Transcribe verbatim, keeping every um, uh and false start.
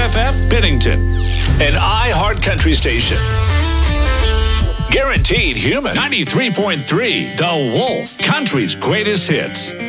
F F Bennington, an iHeart Country station. Guaranteed Human. ninety-three point three The Wolf, country's greatest hits.